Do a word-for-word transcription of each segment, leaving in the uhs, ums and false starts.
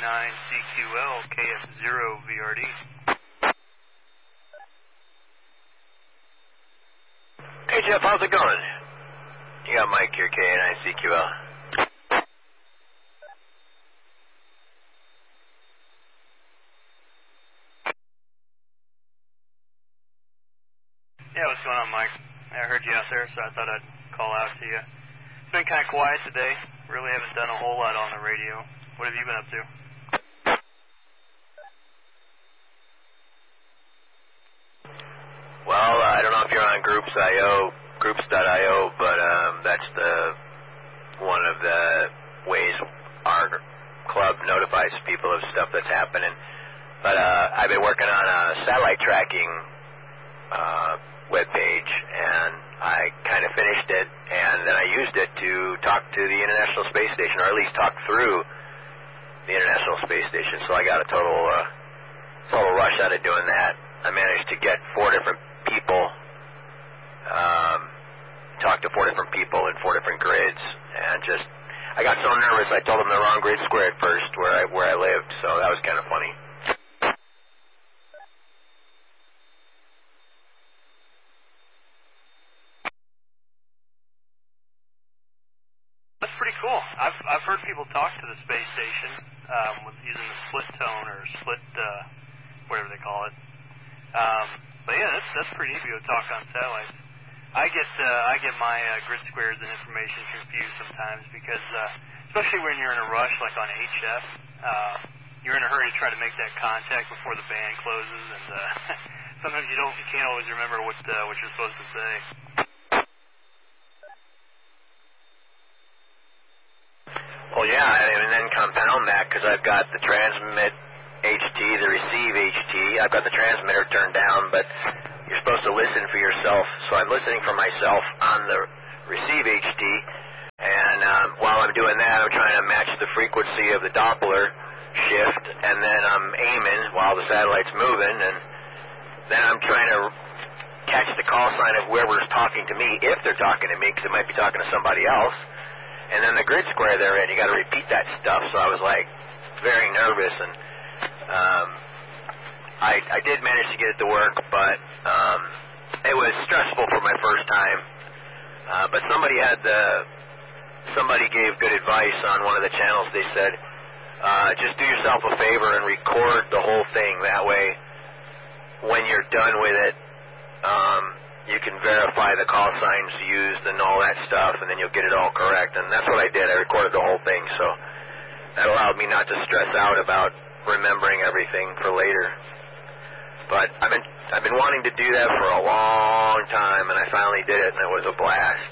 nine C Q L, K F zero V R D. Hey Jeff, how's it going? You got Mike here, K A nine C Q L. Yeah, what's going on, Mike? I heard you out there, so I thought I'd call out to you. It's been kind of quiet today. Really haven't done a whole lot on the radio. What have you been up to? Well, uh, I don't know if you're on Groups dot I O, Groups dot I O, but um, that's the one of the ways our club notifies people of stuff that's happening. But uh, I've been working on a satellite tracking uh, webpage, and I kind of finished it, and then I used it to talk to the International Space Station, or at least talk through the International Space Station. So I got a total uh, total rush out of doing that. I managed to get four different people, um, talk to four different people in four different grids, and just I got so nervous I told them the wrong grid square at first where I where I lived. So that was kind of funny. That's pretty cool. I've I've heard people talk to the space station um, with using the split tone or split uh, whatever they call it. Um, but yeah, that's that's pretty neat to be able to talk on satellites. I get uh, I get my uh, grid squares and information confused sometimes because uh, especially when you're in a rush like on H F, uh, you're in a hurry to try to make that contact before the band closes, and uh, sometimes you don't you can't always remember what uh, what you're supposed to say. Well, yeah, and then compound that because I've got the transmit H T, the receive H T. I've got the transmitter turned down, but you're supposed to listen for yourself. So I'm listening for myself on the receive H T, and um, while I'm doing that, I'm trying to match the frequency of the Doppler shift, and then I'm aiming while the satellite's moving, and then I'm trying to catch the call sign of whoever's talking to me, if they're talking to me, because it might be talking to somebody else. And then the grid square they're in, you got to repeat that stuff. So I was like very nervous, and um, I, I did manage to get it to work, but um, it was stressful for my first time. Uh, but somebody had the somebody gave good advice on one of the channels. They said, uh, just do yourself a favor and record the whole thing. That way, when you're done with it, um, you can verify the call signs used and all that stuff, and then you'll get it all correct. And that's what I did. I recorded the whole thing, so that allowed me not to stress out about remembering everything for later. But I've been I've been wanting to do that for a long time, and I finally did it, and it was a blast.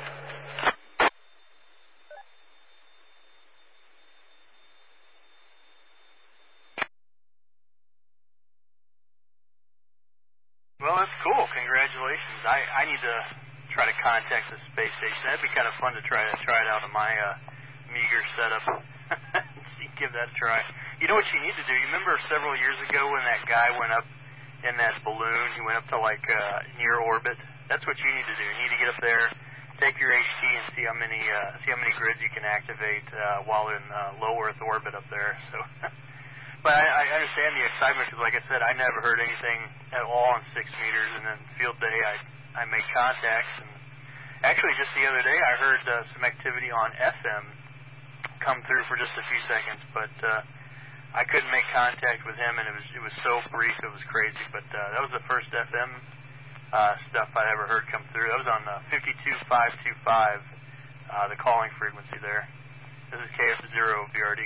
Well, that's cool. Congratulations. I, I need to try to contact the space station. That'd be kind of fun to try to try it out on my uh, meager setup. See, give that a try. You know what you need to do? You remember several years ago when that guy went up in that balloon? He went up to like uh, near orbit. That's what you need to do. You need to get up there, take your H T, and see how many uh, see how many grids you can activate uh, while in uh, low Earth orbit up there. So. But I, I understand the excitement because, like I said, I never heard anything at all on six meters, and then field day I I make contacts. And actually, just the other day, I heard uh, some activity on F M come through for just a few seconds, but uh, I couldn't make contact with him, and it was it was so brief, it was crazy. But uh, that was the first F M uh, stuff I ever heard come through. That was on uh, fifty-two five twenty-five, uh, the calling frequency there. This is K F zero V R D.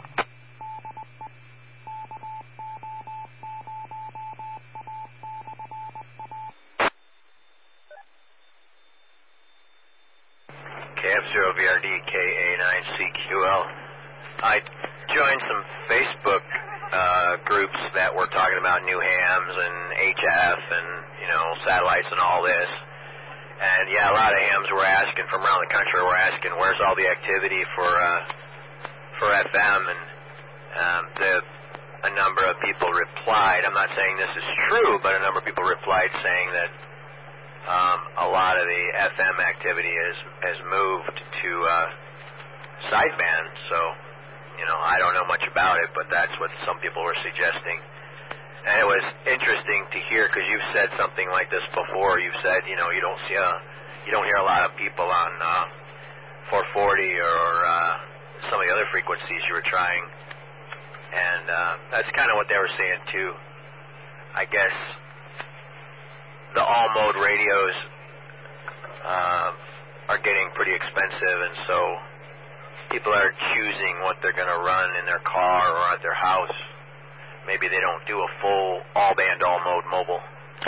K F zero V R D, K A nine C Q L. I joined some Facebook uh, groups that were talking about new hams and H F and, you know, satellites and all this. And, yeah, a lot of hams were asking from around the country were asking where's all the activity for uh, for F M. And um, the, a number of people replied, I'm not saying this is true, but a number of people replied saying that Um, a lot of the F M activity has has moved to uh, sideband, so you know I I don't know much about it, but that's what some people were suggesting. And it was interesting to hear, because you've said something like this before. You've said, you know, you don't see a, you don't hear a lot of people on uh, four forty or uh, some of the other frequencies you were trying. And uh, that's kind of what they were saying too. I guess the all-mode radios uh, are getting pretty expensive, and so people are choosing what they're going to run in their car or at their house. Maybe they don't do a full all-band, all-mode mobile.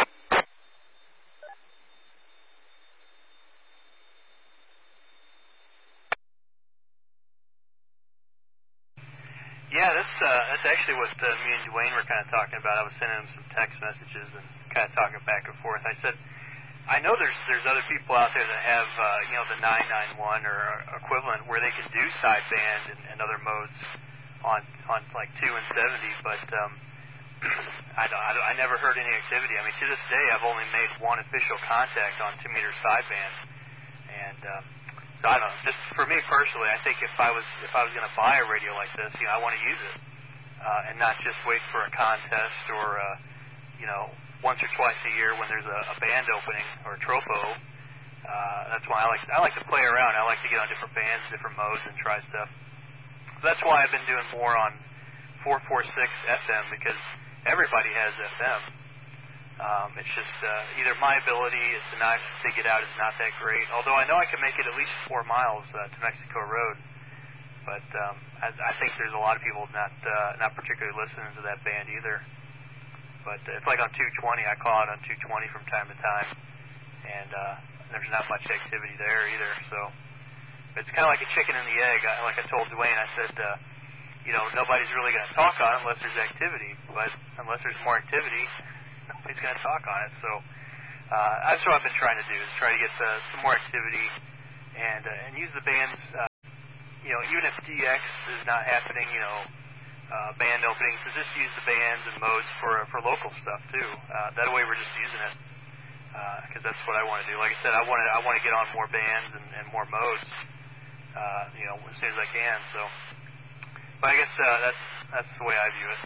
Yeah, that's uh, that's actually what uh, me and Dwayne were kind of talking about. I was sending him some text messages and kind of talking back and forth. I said, I know there's there's other people out there that have uh, you know the nine ninety-one or equivalent where they can do sideband and, and other modes on on like two and seventy, but um, I, don't, I, don't, I never heard any activity. I mean, to this day, I've only made one official contact on two meter sideband, and um, so I don't know. Just for me personally, I think if I was if I was going to buy a radio like this, you know, I want to use it uh, and not just wait for a contest or uh, you know once or twice a year when there's a, a band opening or a tropo. Uh, that's why I like I like to play around. I like to get on different bands, different modes, and try stuff. So that's why I've been doing more on four forty-six F M, because everybody has F M. Um, it's just uh, either my ability to not dig it out is not that great, although I know I can make it at least four miles uh, to Mexico Road. But um, I, I think there's a lot of people not uh, not particularly listening to that band either. But uh, it's like on two twenty, I call it on two twenty from time to time, and uh, there's not much activity there either. So it's kind of like a chicken and the egg. I, like I told Dwayne, I said, uh, you know, nobody's really going to talk on it unless there's activity. But unless there's more activity, nobody's going to talk on it. So uh, that's what I've been trying to do, is try to get uh, some more activity and uh, and use the bands. Uh, you know, even if D X is not happening, you know, uh, band openings, to just use the bands and modes for for local stuff too. Uh, that way, we're just using it because uh, that's what I want to do. Like I said, I want to I want to get on more bands and, and more modes. Uh, you know, as soon as I can. So, but I guess uh, that's that's the way I view it.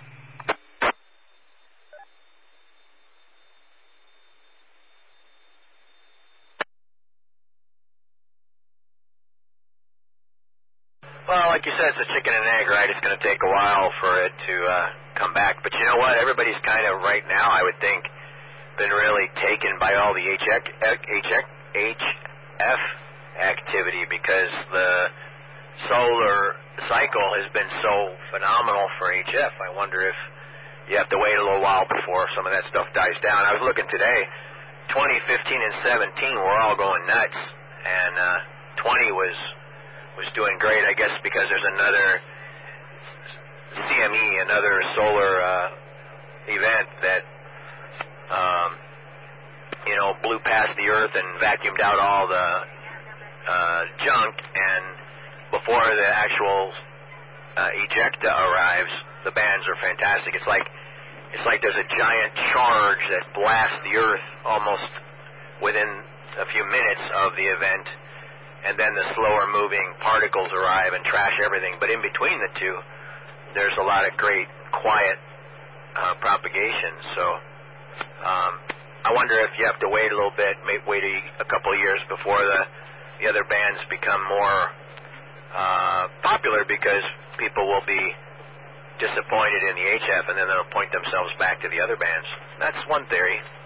Well, like you said, it's a chicken and egg, right? It's going to take a while for it to uh, come back. But you know what? Everybody's kind of right now, I would think, been really taken by all the H F activity, because the solar cycle has been so phenomenal for H F. I wonder if you have to wait a little while before some of that stuff dies down. I was looking today, twenty fifteen and seventeen were all going nuts, and uh, twenty was was doing great, I guess, because there's another C M E, another solar uh, event that um, you know blew past the Earth and vacuumed out all the uh, junk, and before the actual uh, ejecta arrives, the bands are fantastic. It's like it's like there's a giant charge that blasts the Earth almost within a few minutes of the event, and then the slower moving particles arrive and trash everything. But in between the two, there's a lot of great quiet uh, propagation. So um, I wonder if you have to wait a little bit, maybe wait a, a couple of years before the, the other bands become more uh, popular, because people will be disappointed in the H F and then they'll point themselves back to the other bands. That's one theory.